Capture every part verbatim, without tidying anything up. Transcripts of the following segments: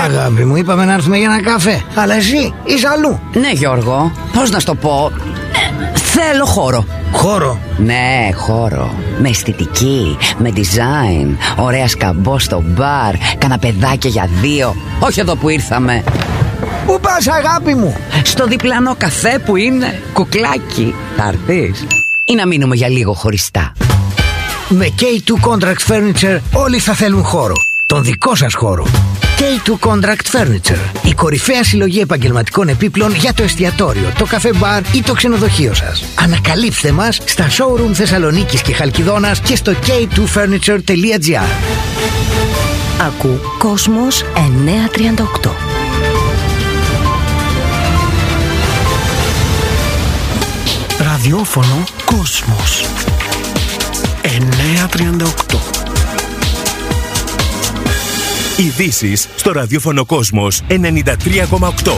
αγάπη μου, είπαμε να έρθουμε για ένα καφέ. Αλλά εσύ είσαι αλλού. Ναι, Γιώργο, πώς να σου το πω. ε, Θέλω χώρο. Χώρο? Ναι, χώρο. Με αισθητική, με design. Ωραία σκαμπό στο μπαρ. Καναπεδάκια για δύο. Όχι εδώ που ήρθαμε. Πού πας αγάπη μου? Στο διπλανό καφέ που είναι κουκλάκι. Θα έρθεις ή να μείνουμε για λίγο χωριστά? Με κέι τού Contract Furniture όλοι θα θέλουν χώρο. Τον δικό σας χώρο. κέι τού Contract Furniture. Η κορυφαία συλλογή επαγγελματικών επίπλων για το εστιατόριο, το καφέ μπαρ ή το ξενοδοχείο σας. Ανακαλύψτε μας στα showroom Θεσσαλονίκης και Χαλκιδόνας και στο κέι τού φέρνιτσερ τελεία τζι άρ. Ακού Κόσμος εννιακόσια τριάντα οκτώ. Ραδιόφωνο Κόσμος εννιακόσια τριάντα οκτώ. Ειδήσεις στο ραδιόφωνο Κόσμος ενενήντα τρία κόμμα οκτώ.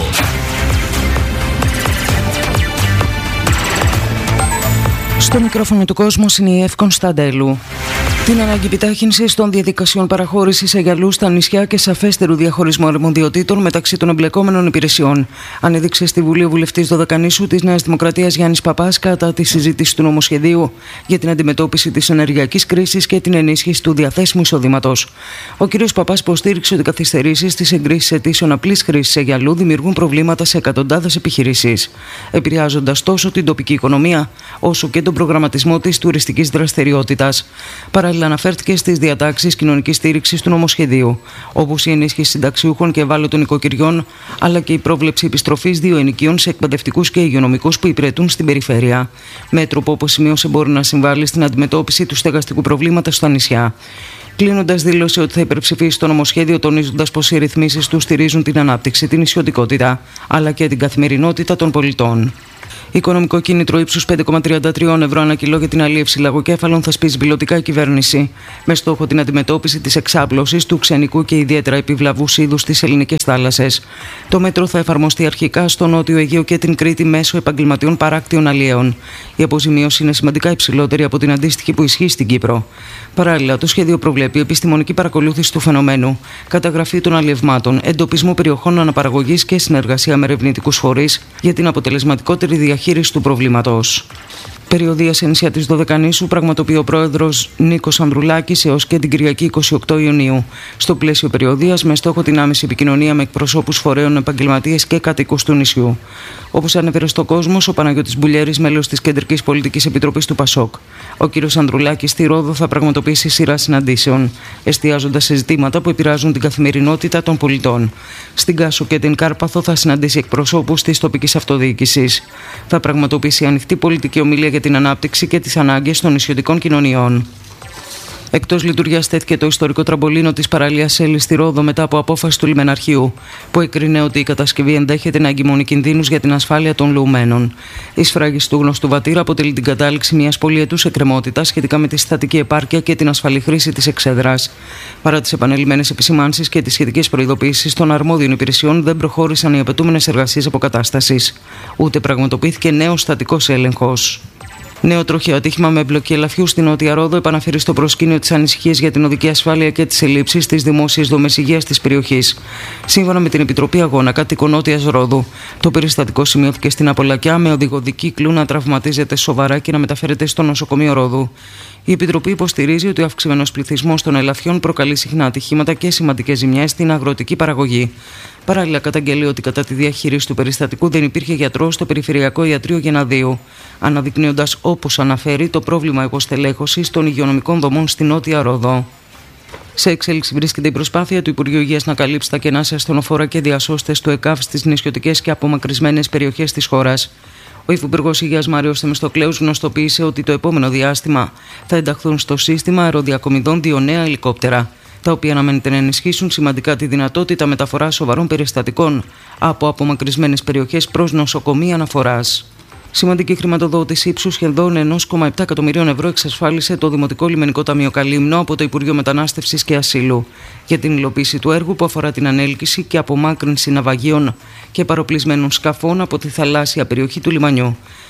Στο μικρόφωνο του Κόσμος είναι η Εύη Κωνσταντέλου. Την ανάγκη επιτάχυνσης των διαδικασιών παραχώρησης αγιαλού στα νησιά και σαφέστερου διαχωρισμού αρμοδιοτήτων μεταξύ των εμπλεκόμενων υπηρεσιών ανέδειξε στη Βουλή ο βουλευτής Δωδεκανήσου της Νέας Δημοκρατίας Γιάννης Παπάς κατά τη συζήτηση του νομοσχεδίου για την αντιμετώπιση της ενεργειακής κρίσης και την ενίσχυση του διαθέσιμου εισοδήματος. Ο κ. Παπάς υποστήριξε ότι οι καθυστερήσεις στις εγκρίσεις αιτήσεων απλής χρήσης αγιαλού δημιουργούν προβλήματα σε εκατοντάδες επιχειρήσεις, επηρεάζοντας τόσο την τοπική οικονομία όσο και τον προγραμματισμό της τουριστικής δραστηριότητας. Παράλληλα, αναφέρθηκε στις διατάξεις κοινωνικής στήριξης του νομοσχεδίου, όπως η ενίσχυση συνταξιούχων και ευάλωτων οικοκυριών, αλλά και η πρόβλεψη επιστροφής δύο ενοικίων σε εκπαιδευτικούς και υγειονομικούς που υπηρετούν στην περιφέρεια. Μέτρο που, όπως σημείωσε, μπορεί να συμβάλλει στην αντιμετώπιση του στεγαστικού προβλήματος στα νησιά. Κλείνοντας, δήλωσε ότι θα υπερψηφίσει το νομοσχέδιο, τονίζοντας πως οι ρυθμίσεις του στηρίζουν την ανάπτυξη, την ισιωτικότητα, αλλά και την καθημερινότητα των πολιτών. Οικονομικό κίνητρο ύψους πέντε κόμμα τριάντα τρία ευρώ ανά κιλό για την αλίευση λαγοκέφαλων θα σπίσει πιλωτικά η κυβέρνηση, με στόχο την αντιμετώπιση της εξάπλωσης του ξενικού και ιδιαίτερα επιβλαβούς είδους στις ελληνικές θάλασσες. Το μέτρο θα εφαρμοστεί αρχικά στο Νότιο Αιγαίο και την Κρήτη μέσω επαγγελματιών παράκτιων αλιέων. Η αποζημίωση είναι σημαντικά υψηλότερη από την αντίστοιχη που ισχύει στην Κύπρο. Παράλληλα, το σχέδιο προβλέπει επιστημονική παρακολούθηση του φαινομένου, καταγραφή των αλλιευμάτων, εντοπισμό περιοχών αναπαραγωγής και συνεργασία με ερευνητικούς φορείς για την αποτελεσματικότερη διαχείριση του προβλήματος. Περιοδία σε νησιά της Δωδεκανήσου πραγματοποιεί ο πρόεδρος Νίκος Ανδρουλάκης έως και την Κυριακή είκοσι οκτώ Ιουνίου. Στο πλαίσιο περιοδίας, με στόχο την άμεση επικοινωνία με εκπροσώπους φορέων, επαγγελματίες και κατοίκους του νησιού. Όπως ανέφερε στο Κόσμος ο Παναγιώτης Μπουλιέρης, μέλος της Κεντρικής Πολιτικής Επιτροπής του ΠΑΣΟΚ. Ο κ. Ανδρουλάκης στη Ρόδο θα πραγματοποιήσει σειρά συναντήσεων, εστιάζοντας σε ζητήματα που επηρεάζουν την καθημερινότητα των πολιτών. Στην Κάσο και την Κάρπαθο θα συναντήσει εκπροσώπους της τοπικής αυτοδιοίκησης. Θα πραγματοποιήσει ανοιχτή πολιτική ομιλία για την ανάπτυξη και τις ανάγκες των νησιωτικών κοινωνιών. Εκτός λειτουργίας τέθηκε το ιστορικό τραμπολίνο της παραλίας Σέλης στη Ρόδο μετά από απόφαση του λιμεναρχείου, που έκρινε ότι η κατασκευή ενδέχεται να εγκυμονεί κινδύνους για την ασφάλεια των λουωμένων. Η σφράγιση του γνωστού βατήρα αποτελεί την κατάληξη μιας πολυετούς εκκρεμότητας σχετικά με τη συστατική επάρκεια και την ασφαλή χρήση της εξέδρας. Παρά τις επανελειμμένες επισημάνσεις και τις σχετικές προειδοποιήσεις των αρμόδιων υπηρεσιών, δεν προχώρησαν οι απαιτούμενες εργασίες αποκατάστασης. Ούτε πραγματοποιήθηκε νέος στατικός έλεγχος. Νέο τροχαίο ατύχημα με εμπλοκή ελαφιού στην Νότια Ρόδο επαναφέρει στο προσκήνιο τις ανησυχίες για την οδική ασφάλεια και τις ελλείψεις στις δημόσιες δομές υγείας της περιοχής. Σύμφωνα με την Επιτροπή Αγώνα Κάτοικων Νότιας Ρόδου, το περιστατικό σημειώθηκε στην Απολακιά με οδηγό δικύκλου να τραυματίζεται σοβαρά και να μεταφέρεται στο νοσοκομείο Ρόδου. Η Επιτροπή υποστηρίζει ότι ο αυξημένος πληθυσμός των ελαφιών προκαλεί συχνά ατυχήματα και σημαντικές ζημιές στην αγροτική παραγωγή. Παράλληλα, καταγγέλει ότι κατά τη διαχείριση του περιστατικού δεν υπήρχε γιατρός στο Περιφερειακό Ιατρείο Γεναδίου, αναδεικνύοντας, όπως αναφέρει, το πρόβλημα υποστελέχωσης των υγειονομικών δομών στη Νότια Ρόδο. Σε εξέλιξη βρίσκεται η προσπάθεια του Υπουργείου Υγείας να καλύψει τα κενά σε ασθενοφόρα και διασώστες του ΕΚΑΒ στις νησιωτικές και απομακρυσμένες περιοχές της χώρας. Ο Υφυπουργός Υγείας Μάριος Θεμιστοκλέους γνωστοποίησε ότι το επόμενο διάστημα θα ενταχθούν στο σύστημα αεροδιακομιδών δύο νέα ελικόπτερα, τα οποία αναμένεται να ενισχύσουν σημαντικά τη δυνατότητα μεταφοράς σοβαρών περιστατικών από απομακρυσμένες περιοχές προς νοσοκομεία αναφοράς. Σημαντική χρηματοδότηση ύψους σχεδόν ενός κόμμα επτά εκατομμυρίων ευρώ εξασφάλισε το Δημοτικό Λιμενικό Ταμείο Καλύμνο από το Υπουργείο Μετανάστευσης και Ασύλου για την υλοποίηση του έργου που αφορά την ανέλκυση και απομάκρυνση ναυαγίων και παροπλισμένων σκαφών από τη θαλάσσια περιοχή του λιμανιού.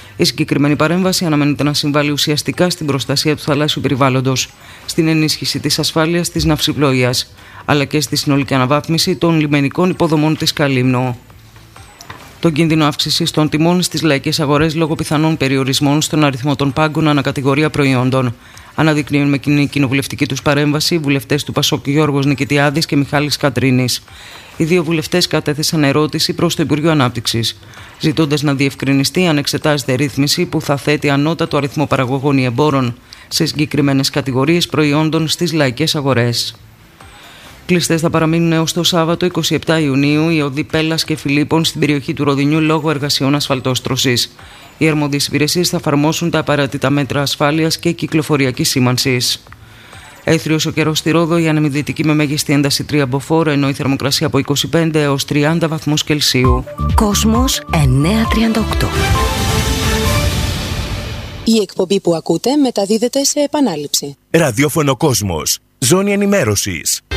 Η συγκεκριμένη παρέμβαση αναμένεται να συμβάλλει ουσιαστικά στην προστασία του θαλάσσιου περιβάλλοντος, στην ενίσχυση της ασφάλειας της ναυσιπλοείας, αλλά και στη συνολική αναβάθμιση των λιμενικών υποδομών της Καλύμνο. Τον κίνδυνο αύξησης των τιμών στις λαϊκές αγορές λόγω πιθανών περιορισμών στον αριθμό των πάγκων ανακατηγορία προϊόντων αναδεικνύουν με κοινή κοινοβουλευτική τους παρέμβαση οι βουλευτές του Πασόκ Γιώργος Νικητιάδης και Μιχάλης Κατρίνης. Οι δύο βουλευτές κατέθεσαν ερώτηση προς το Υπουργείο Ανάπτυξης, ζητώντας να διευκρινιστεί αν εξετάζεται ρύθμιση που θα θέτει ανώτατο αριθμό παραγωγών ή εμπόρων σε συγκεκριμένες κατηγορίες προϊόντων στις λαϊκές αγορές. Κλειστές θα παραμείνουν έως το Σάββατο εικοστή εβδόμη Ιουνίου οι οδοί Πέλλας και Φιλίππων στην περιοχή του Ροδινιού λόγω εργασιών ασφαλτόστρωσης. Οι αρμόδιες υπηρεσίες θα εφαρμόσουν τα απαραίτητα μέτρα ασφάλειας και κυκλοφοριακής σήμανσης. Έθριος ο καιρός στη Ρόδο, η ανεμιδυτική με μέγιστη ένταση τρία μποφόρ, ενώ η θερμοκρασία από είκοσι πέντε έως τριάντα βαθμούς Κελσίου. Κόσμος εννιακόσια τριάντα οκτώ. Η εκπομπή που ακούτε μεταδίδεται σε επανάληψη. Ραδιόφωνο Κόσμος. Ζώνη ενημέρωσης.